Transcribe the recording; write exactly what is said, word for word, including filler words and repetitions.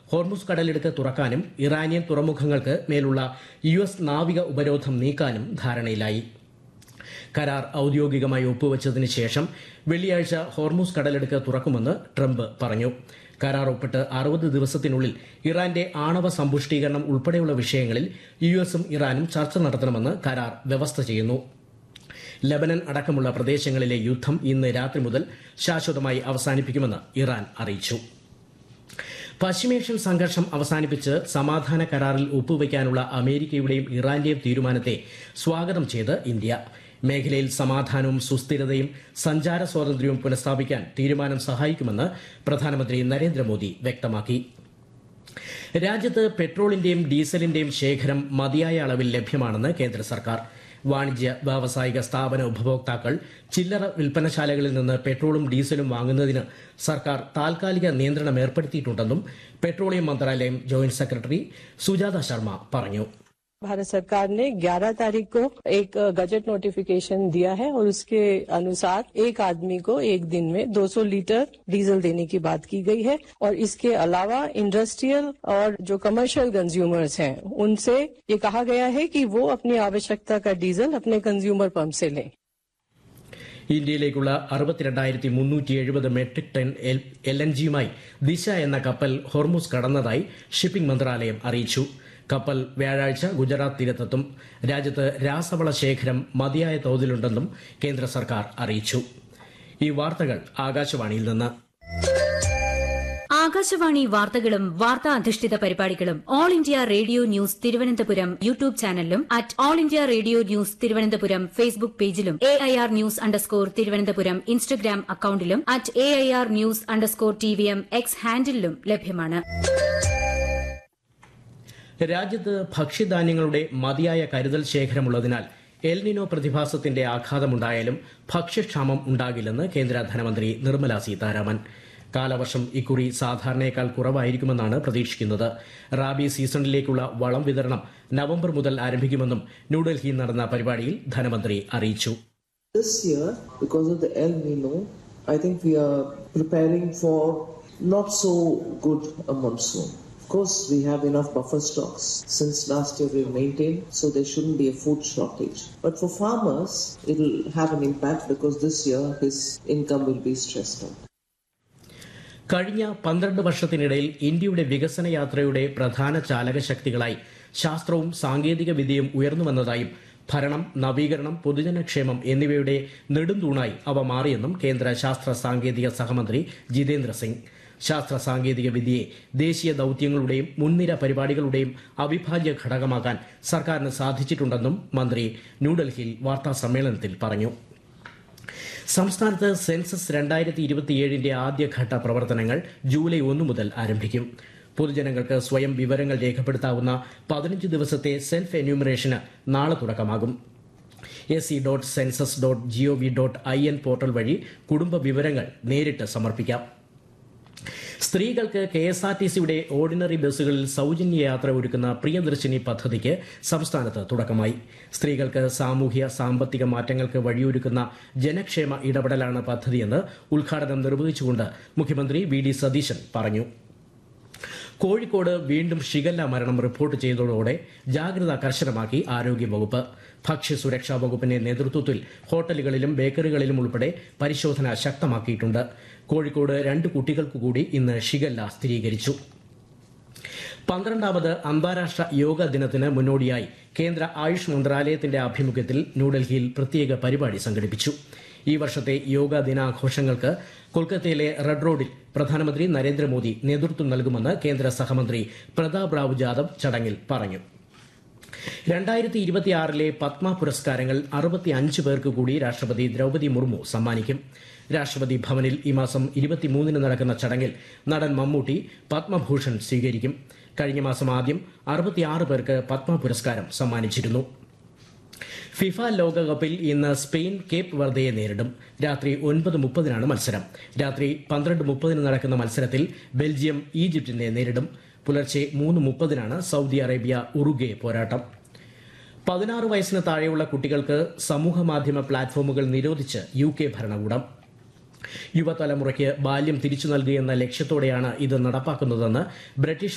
Hormuz കടലിടുക്ക് തുറക്കാനും Iranian തുറമുഖങ്ങൾക്ക് മേലുള്ള യു എസ് നാവിക ഉപരോധം നീക്കാനും ധാരണയിലായി. കരാർ ഔദ്യോഗികമായി ഒപ്പുവച്ചതിന് ശേഷം വെള്ളിയാഴ്ച ഹോർമുസ് കടലിടുക്ക് തുറക്കുമെന്ന് ട്രംപ് പറഞ്ഞു. കരാർ ഒപ്പിട്ട് അറുപത് ദിവസത്തിനുള്ളിൽ ഇറാന്റെ ആണവ സമ്പുഷ്ടീകരണം ഉൾപ്പെടെയുള്ള വിഷയങ്ങളിൽ യു എസും ഇറാനും ചർച്ച നടത്തണമെന്ന് കരാർ വ്യവസ്ഥ ചെയ്യുന്നു. ലബനൻ അടക്കമുള്ള പ്രദേശങ്ങളിലെ യുദ്ധം ഇന്ന് രാത്രി മുതൽ ശാശ്വതമായി അവസാനിപ്പിക്കുമെന്ന് ഇറാൻ അറിയിച്ചു. പശ്ചിമേഷ്യൻ സംഘർഷം അവസാനിപ്പിച്ച് സമാധാന കരാറിൽ ഒപ്പുവയ്ക്കാനുള്ള അമേരിക്കയുടെയും ഇറാന്റെയും തീരുമാനത്തെ സ്വാഗതം ചെയ്ത് ഇന്ത്യ. മേഖലയിൽ സമാധാനവും സുസ്ഥിരതയും സഞ്ചാര സ്വാതന്ത്ര്യവും പുനഃസ്ഥാപിക്കാൻ തീരുമാനം സഹായിക്കുമെന്ന് പ്രധാനമന്ത്രി നരേന്ദ്രമോദി വ്യക്തമാക്കി. രാജ്യത്ത് പെട്രോളിന്റെയും ഡീസലിന്റെയും ശേഖരം മതിയായ അളവിൽ ലഭ്യമാണെന്ന് കേന്ദ്ര സർക്കാർ. വാണിജ്യ വ്യാവസായിക സ്ഥാപന ഉപഭോക്താക്കൾ ചില്ലറ വിൽപ്പനശാലകളിൽ നിന്ന് പെട്രോളും ഡീസലും വാങ്ങുന്നതിന് സർക്കാർ താൽക്കാലിക നിയന്ത്രണം ഏർപ്പെടുത്തിയിട്ടുണ്ടെന്നും പെട്രോളിയം മന്ത്രാലയം ജോയിന്റ് സെക്രട്ടറി സുജാത ശർമ്മ പറഞ്ഞു. भारत सरकार ने ग्यारह तारीख को एक गजट नोटिफिकेशन दिया है और उसके अनुसार एक आदमी को एक दिन में दो सौ लीटर डीजल देने की बात की गई है और इसके अलावा इंडस्ट्रियल और जो कमर्शियल कंज्यूमर्स हैं उनसे ये कहा गया है कि वो अपनी आवश्यकता का डीजल अपने कंज्यूमर पंप से लें. ഇന്ത്യയിലേക്കുള്ള അറുപത്തിരണ്ടായിരത്തി മുന്നൂറ്റി എഴുപത് മെട്രിക് ടൺ എൽ എൻ ജിയുമായി ദിശ എന്ന കപ്പൽ ഹോർമുസ് കടന്നതായി ഷിപ്പിംഗ് മന്ത്രാലയം അറിയിച്ചു. കപ്പൽ വ്യാഴാഴ്ച ഗുജറാത്ത് തീരത്തെത്തും. രാജ്യത്ത് രാസവള ശേഖരം മതിയായ തോതിലുണ്ടെന്നും കേന്ദ്ര സർക്കാർ അറിയിച്ചു. ഈ വാർത്തകൾ ആകാശവാണിയിൽ നിന്ന്. ആകാശവാണി വാർത്തകളും വാർത്താ അധിഷ്ഠിത പരിപാടികളും all India radio news Thiruvananthapuram YouTube ചാനലിലും at all India radio news Thiruvananthapuram Facebook പേജിലും A I R news underscore Thiruvananthapuram Instagram അക്കൌണ്ടിലും at A I R news underscore T V M X ഹാൻഡിലും ലഭ്യമാണ്. രാജ്യത്ത് ഭക്ഷ്യധാന്യങ്ങളുടെ മതിയായ കരുതൽ ശേഖരമുള്ളതിനാൽ എൽനിനോ പ്രതിഭാസത്തിന്റെ ആഘാതമുണ്ടായാലും ഭക്ഷ്യക്ഷാമം ഉണ്ടാകില്ലെന്ന് കേന്ദ്ര ധനമന്ത്രി നിർമ്മല സീതാരാമൻ. കാലവർഷം ഇക്കുറി സാധാരണയേക്കാൾ കുറവായിരിക്കുമെന്നാണ് പ്രതീക്ഷിക്കുന്നത്. റാബി സീസണിലേക്കുള്ള വളം വിതരണം നവംബർ മുതൽ ആരംഭിക്കുമെന്നും ന്യൂഡൽഹിയിൽ നടന്ന പരിപാടിയിൽ ധനമന്ത്രി അറിയിച്ചു. This year, because of the El Nino, I think we are preparing for not so good a monsoon. Of course, we have enough buffer stocks. Since last year we've maintained, so there shouldn't be a food shortage. But for farmers, it'll have an impact because this year his income will be stressed out. കഴിഞ്ഞ പന്ത്രണ്ട് വർഷത്തിനിടയിൽ ഇന്ത്യയുടെ വികസന യാത്രയുടെ പ്രധാന ചാലകശക്തികളായി ശാസ്ത്രവും സാങ്കേതിക വിദ്യയും ഉയർന്നുവന്നതായും ഭരണം, നവീകരണം, പൊതുജനക്ഷേമം എന്നിവയുടെ നെടുംതൂണായി അവ മാറിയെന്നും കേന്ദ്ര ശാസ്ത്ര സാങ്കേതിക സഹമന്ത്രി ജിതേന്ദ്ര സിംഗ്. ശാസ്ത്ര സാങ്കേതിക വിദ്യയെ ദേശീയ ദൌത്യങ്ങളുടെയും മുൻനിര പരിപാടികളുടെയും അവിഭാജ്യ ഘടകമാക്കാൻ സർക്കാരിന് സാധിച്ചിട്ടുണ്ടെന്നും മന്ത്രി ന്യൂഡൽഹിയിൽ വാർത്താസമ്മേളനത്തിൽ പറഞ്ഞു. സംസ്ഥാനത്ത് സെൻസസ് രണ്ടായിരത്തി ഇരുപത്തിയേഴിന്റെ ആദ്യഘട്ട പ്രവർത്തനങ്ങൾ ജൂലൈ ഒന്ന് മുതൽ ആരംഭിക്കും. പൊതുജനങ്ങൾക്ക് സ്വയം വിവരങ്ങൾ രേഖപ്പെടുത്താവുന്ന പതിനഞ്ച് ദിവസത്തെ സെൽഫ് എന്യൂമറേഷന് നാളെ തുടക്കമാകും. S C dot census dot G O V dot I N portal വഴി കുടുംബ വിവരങ്ങൾ നേരിട്ട് സമർപ്പിക്കാം. സ്ത്രീകൾക്ക് കെ എസ് ആർ ടി സിയുടെ ഓർഡിനറി ബസ്സുകളിൽ സൌജന്യ യാത്ര ഒരുക്കുന്ന പ്രിയദർശിനി പദ്ധതിക്ക് സംസ്ഥാനത്ത് തുടക്കമായി. സ്ത്രീകൾക്ക് സാമൂഹ്യ സാമ്പത്തിക മാറ്റങ്ങൾക്ക് വഴിയൊരുക്കുന്ന ജനക്ഷേമ ഇടപെടലാണ് പദ്ധതിയെന്ന് ഉദ്ഘാടനം നിർവഹിച്ചുകൊണ്ട് മുഖ്യമന്ത്രി വി ഡി സതീശൻ പറഞ്ഞു. കോഴിക്കോട് വീണ്ടും ഷിഗല്ല മരണം റിപ്പോർട്ട് ചെയ്തതോടെ ജാഗ്രത കർശനമാക്കി ആരോഗ്യവകുപ്പ്. ഭക്ഷ്യസുരക്ഷാ വകുപ്പിന്റെ നേതൃത്വത്തിൽ ഹോട്ടലുകളിലും ബേക്കറികളിലും ഉൾപ്പെടെ പരിശോധന ശക്തമാക്കിയിട്ടുണ്ട്. കോഴിക്കോട് രണ്ട് കുട്ടികൾക്കു കൂടി ഇന്ന് ഷിഗല്ല സ്ഥിരീകരിച്ചു. പന്ത്രണ്ടാമത് അന്താരാഷ്ട്ര യോഗ ദിനത്തിന് മുന്നോടിയായി കേന്ദ്ര ആയുഷ് മന്ത്രാലയത്തിന്റെ ആഭിമുഖ്യത്തിൽ ന്യൂഡൽഹിയിൽ പ്രത്യേക പരിപാടി സംഘടിപ്പിച്ചു. ഈ വർഷത്തെ യോഗ ദിനാഘോഷങ്ങൾക്ക് കൊൽക്കത്തയിലെ റെഡ് റോഡിൽ പ്രധാനമന്ത്രി നരേന്ദ്രമോദി നേതൃത്വം നൽകുമെന്ന് കേന്ദ്ര സഹമന്ത്രി പ്രതാപ് റാവു ജാദവ് ചടങ്ങിൽ പറഞ്ഞു. രണ്ടായിരത്തി ഇരുപത്തിയാറിലെ പത്മ പുരസ്കാരങ്ങൾ അറുപത്തിയഞ്ച് പേർക്ക് കൂടി രാഷ്ട്രപതി ദ്രൌപദി മുർമു സമ്മാനിക്കും. രാഷ്ട്രപതി ഭവനിൽ ഈ മാസം ഇരുപത്തിമൂന്നിന് നടക്കുന്ന ചടങ്ങിൽ നടൻ മമ്മൂട്ടി പത്മഭൂഷൺ സ്വീകരിക്കും. കഴിഞ്ഞ മാസം ആദ്യം അറുപത്തിയാറ് പേർക്ക് പത്മ പുരസ്കാരം സമ്മാനിച്ചിരുന്നു. ഫിഫ ലോകകപ്പിൽ ഇന്ന് സ്പെയിൻ കേപ്പ് വെർദയെ നേരിടും. രാത്രി ഒൻപത് മുപ്പതിനാണ് മത്സരം. രാത്രി പന്ത്രണ്ട് മുപ്പതിന് നടക്കുന്ന മത്സരത്തിൽ ബെൽജിയം ഈജിപ്തിനെ നേരിടും. പുലർച്ചെ മൂന്ന് മുപ്പതിനാണ് സൌദി അറേബ്യ ഉറുഗ്വേ പോരാട്ടം. പതിനാറ് വയസ്സിന് താഴെയുള്ള കുട്ടികൾക്ക് സമൂഹമാധ്യമ പ്ലാറ്റ്ഫോമുകൾ നിരോധിച്ച് യു കെ ഭരണകൂടം. യുവതലമുറയ്ക്ക് ബാല്യം തിരിച്ചു നൽകുകയെന്ന ലക്ഷ്യത്തോടെയാണ് ഇത് നടപ്പാക്കുന്നതെന്ന് ബ്രിട്ടീഷ്